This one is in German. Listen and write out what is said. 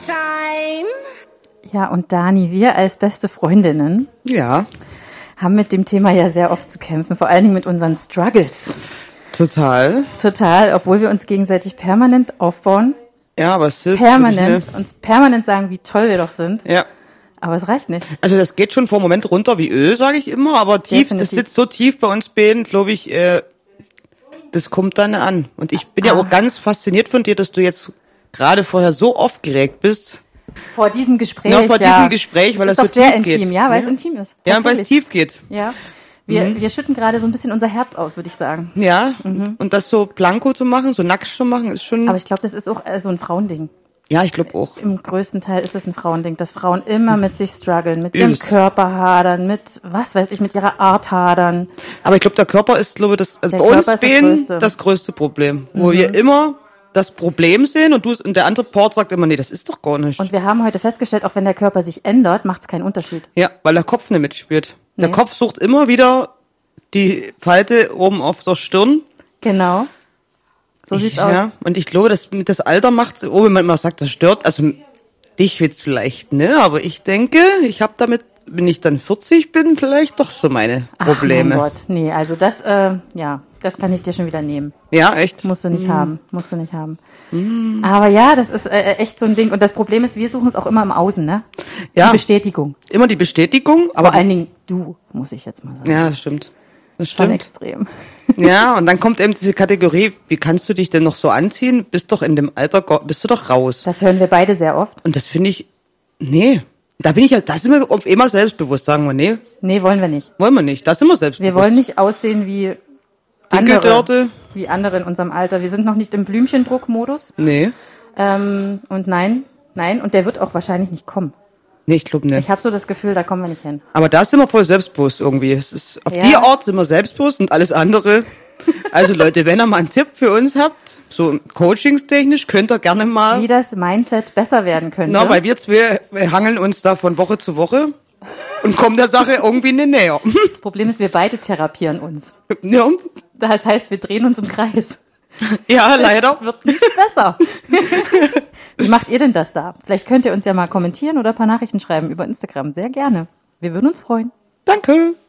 time. Ja, und Dani, wir als beste Freundinnen haben mit dem Thema ja sehr oft zu kämpfen, vor allen Dingen mit unseren Struggles. Total, obwohl wir uns gegenseitig permanent aufbauen. Ja, aber es hilft uns permanent sagen, wie toll wir doch sind. Ja. Aber es reicht nicht. Also das geht schon vor dem Moment runter wie Öl, sage ich immer, aber tief, Definitiv. Das sitzt so tief bei uns beiden, glaube ich, das kommt dann an. Und ich bin ja auch ganz fasziniert von dir, dass du jetzt gerade vorher so aufgeregt bist. Vor diesem Gespräch, diesem Gespräch, weil das so tief geht. Das ist doch sehr intim, ja, weil es intim ist. Ja, weil es tief geht. Ja. Wir schütten gerade so ein bisschen unser Herz aus, würde ich sagen. Ja, und das so blanko zu machen, so nackt zu machen, ist schon... Aber ich glaube, das ist auch so ein Frauending. Ja, ich glaube auch. Im größten Teil ist es ein Frauending, dass Frauen immer mit sich strugglen, mit ihrem Körper hadern, mit, was weiß ich, mit ihrer Art hadern. Aber ich glaube, der Körper ist, glaube ich, bei uns beiden das größte Problem. Wo wir immer das Problem sehen und der andere Part sagt immer, nee, das ist doch gar nicht. Und wir haben heute festgestellt, auch wenn der Körper sich ändert, macht es keinen Unterschied. Ja, weil der Kopf nicht mitspielt. Der Kopf sucht immer wieder die Falte oben auf der Stirn. Genau. So sieht's aus. Ja, und ich glaube, das Alter macht, wenn man immer sagt, das stört, also dich jetzt vielleicht, ne, aber ich denke, ich habe damit, wenn ich dann 40 bin, vielleicht doch so meine Probleme. Ach mein Gott, nee, also das kann ich dir schon wieder nehmen. Ja, echt? Musst du nicht haben. Aber ja, das ist echt so ein Ding. Und das Problem ist, wir suchen es auch immer im Außen, ne? Ja. Die Bestätigung. Immer die Bestätigung. Aber vor allen Dingen du, muss ich jetzt mal sagen. Ja, das stimmt. Schon extrem. Ja, und dann kommt eben diese Kategorie, wie kannst du dich denn noch so anziehen? Bist doch in dem Alter, bist du doch raus. Das hören wir beide sehr oft. Und das finde ich, da sind wir auf einmal selbstbewusst, sagen wir, nee. Nee, wollen wir nicht. Wollen wir nicht, da sind wir selbstbewusst. Wir wollen nicht aussehen wie andere in unserem Alter. Wir sind noch nicht im Blümchendruck-Modus. Nee. Und nein, und der wird auch wahrscheinlich nicht kommen. Nee, ich glaube nicht. Ich habe so das Gefühl, da kommen wir nicht hin. Aber da sind wir voll selbstbewusst irgendwie. Es ist, auf die Art sind wir selbstbewusst und alles andere. Also Leute, wenn ihr mal einen Tipp für uns habt, so coachingstechnisch, könnt ihr gerne mal... Wie das Mindset besser werden könnte. Na, weil wir hangeln uns da von Woche zu Woche und kommen der Sache irgendwie nicht näher. Das Problem ist, wir beide therapieren uns. Ja. Das heißt, wir drehen uns im Kreis. Ja, leider. Das wird nicht besser. Wie macht ihr denn das da? Vielleicht könnt ihr uns ja mal kommentieren oder ein paar Nachrichten schreiben über Instagram. Sehr gerne. Wir würden uns freuen. Danke.